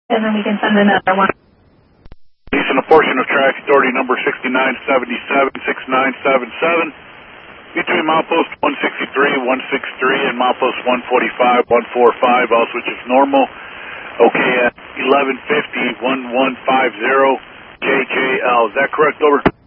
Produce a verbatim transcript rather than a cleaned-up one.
And then we can send another one. Leasing a portion of track authority number sixty-nine seventy-seven, six nine seven seven. Between milepost one sixty-three, one sixty-three and milepost one forty-five, one forty-five, all switches normal. Okay, at eleven fifty, one one five zero, J J L. Is that correct, over?